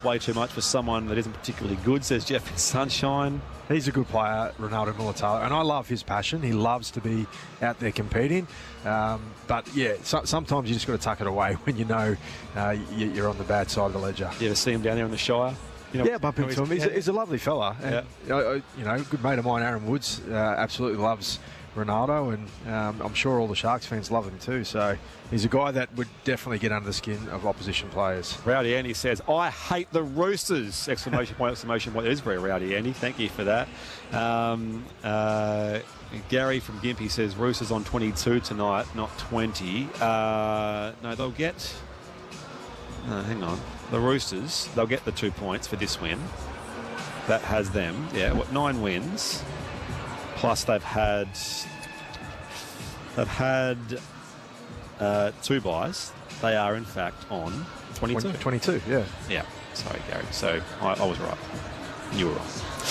way too much for someone that isn't particularly good, says Jeffrey Sunshine. He's a good player, Ronaldo Mulitalo, and I love his passion. He loves to be out there competing. But, yeah, sometimes you just got to tuck it away when you know you're on the bad side of the ledger. You ever see him down there in the Shire? Yeah, bump into him. He's a lovely fella. And, good mate of mine, Aaron Woods, absolutely loves Ronaldo, and I'm sure all the Sharks fans love him too. So he's a guy that would definitely get under the skin of opposition players. Rowdy Andy says, I hate the Roosters! Exclamation point, exclamation point. It is very rowdy, Andy. Thank you for that. Gary from Gympie says, Roosters on 22 tonight, not 20. No, they'll get... No, hang on. The Roosters, they'll get the 2 points for this win. That has them, 9 wins. Plus they've had 2 buys. They are in fact on 22. 22, yeah. Yeah. Sorry, Gary. So I was right. You were wrong.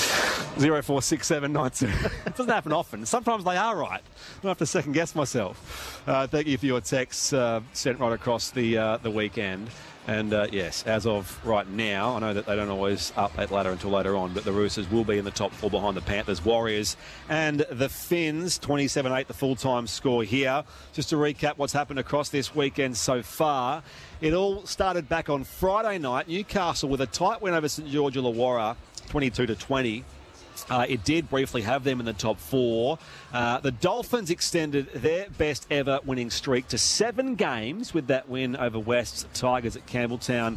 046792. It doesn't happen often. Sometimes they are right. I have to second guess myself. Thank you for your texts sent right across the weekend. And yes, as of right now, I know that they don't always update ladder until later on, but the Roosters will be in the top 4 behind the Panthers, Warriors and the Finns. 27-8 the full-time score here. Just to recap what's happened across this weekend so far. It all started back on Friday night. Newcastle with a tight win over St George Illawarra, 22-20. It did briefly have them in the top 4. The Dolphins extended their best ever winning streak to 7 games with that win over West's Tigers at Campbelltown,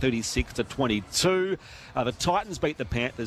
36-22. The Titans beat the Panthers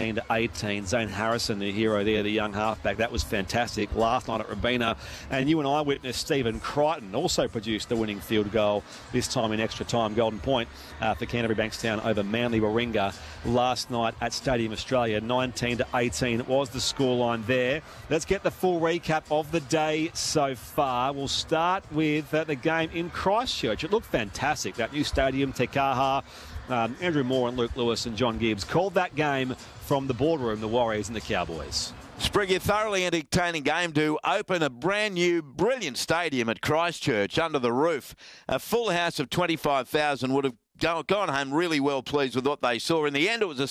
19-18. Zane Harrison, the hero there, the young halfback, that was fantastic last night at Robina. And you and I witnessed Stephen Crichton also produced the winning field goal, this time in extra time, golden point for Canterbury Bankstown over Manly Warringah last night at Stadium Australia. 19-18 was the scoreline there. Let's get the full recap of the day so far. We'll start with the game in Christchurch. It looked fantastic, that new stadium, Te Kaha. Andrew Moore and Luke Lewis and John Gibbs called that game from the boardroom, the Warriors and the Cowboys. Spriggy, a thoroughly entertaining game to open a brand new, brilliant stadium at Christchurch under the roof. A full house of 25,000 would have gone home really well pleased with what they saw. In the end, it was a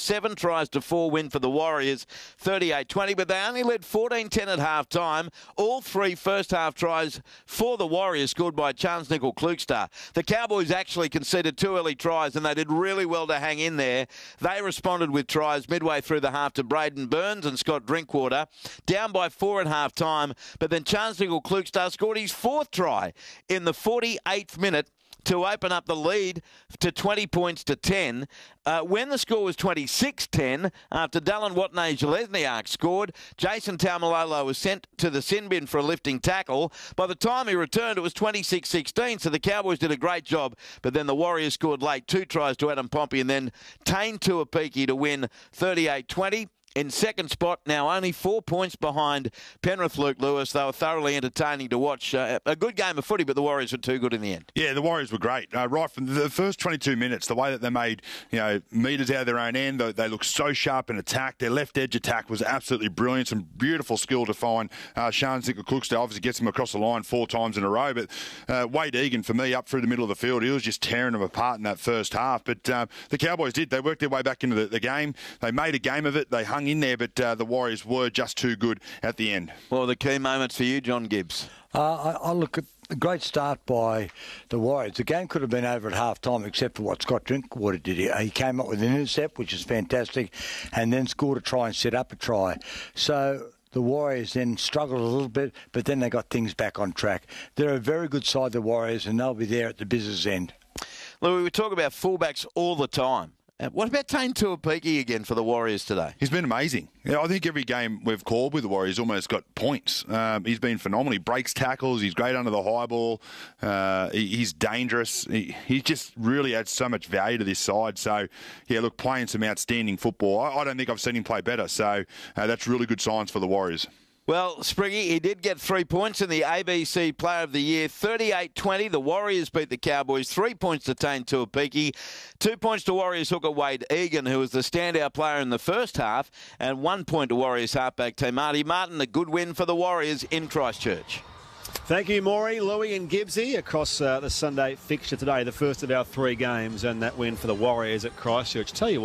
7-4 win for the Warriors, 38-20, but they only led 14-10 at half-time. All 3 first-half tries for the Warriors scored by Charnze Nicoll-Klokstad. The Cowboys actually conceded 2 early tries, and they did really well to hang in there. They responded with tries midway through the half to Braden Burns and Scott Drinkwater, down by 4 at half-time, but then Charnze Nicoll-Klokstad scored his 4th try in the 48th minute to open up the lead to 20 points to 10. When the score was 26-10, after Dallin Watene-Zelezniak scored, Jason Taumalolo was sent to the sin bin for a lifting tackle. By the time he returned, it was 26-16, so the Cowboys did a great job. But then the Warriors scored late, 2 tries to Adam Pompey, and then Tane Tuapiki to win 38-20. In second spot, now only 4 points behind Penrith Luke Lewis. They were thoroughly entertaining to watch. A good game of footy, but the Warriors were too good in the end. Yeah, the Warriors were great. Right from the first 22 minutes, the way that they made metres out of their own end, they looked so sharp in attack. Their left edge attack was absolutely brilliant. Some beautiful skill to find. Charnze Nicoll-Klokstad obviously gets him across the line 4 times in a row. But Wade Egan, for me, up through the middle of the field, he was just tearing them apart in that first half. But the Cowboys did. They worked their way back into the game. They made a game of it. They hung in there, but the Warriors were just too good at the end. Well, the key moments for you, John Gibbs. I look at a great start by the Warriors. The game could have been over at half-time except for what Scott Drinkwater did. He came up with an intercept, which is fantastic, and then scored a try and set up a try. So the Warriors then struggled a little bit, but then they got things back on track. They're a very good side, the Warriors, and they'll be there at the business end. Louis, we talk about fullbacks all the time. What about Tane Tuapiki again for the Warriors today? He's been amazing. I think every game we've called with the Warriors almost got points. He's been phenomenal. He breaks tackles. He's great under the high ball. He's dangerous. He just really adds so much value to this side. So, yeah, look, playing some outstanding football. I don't think I've seen him play better. So that's really good signs for the Warriors. Well, Spriggy, he did get 3 points in the ABC Player of the Year. 38-20, the Warriors beat the Cowboys. 3 points to Tane Tuapiki. 2 points to Warriors hooker Wade Egan, who was the standout player in the first half. And 1 point to Warriors halfback Te Marty Martin. A good win for the Warriors in Christchurch. Thank you, Maury, Louis and Gibbsy across the Sunday fixture today, the first of our 3 games, and that win for the Warriors at Christchurch. Tell you what,